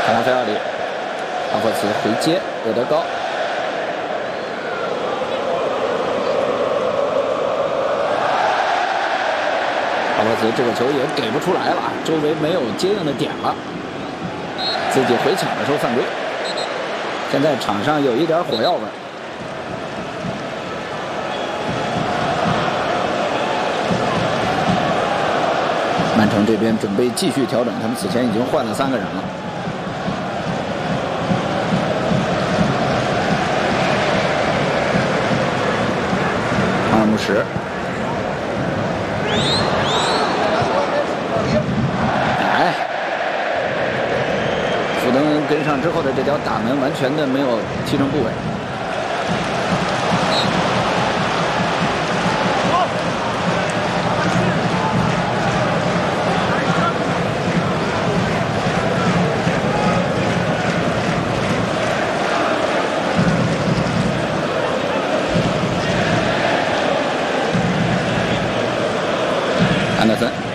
卡拉菲奥里，阿弗茨回接，厄德高。阿弗茨这个球也给不出来了，周围没有接应的点了，自己回抢的时候犯规。现在场上有一点火药味。曼城这边准备继续调整，他们此前已经换了3个人了。阿尔穆什，哎，福登跟上之后的这条大门完全的没有踢正部位。安德森。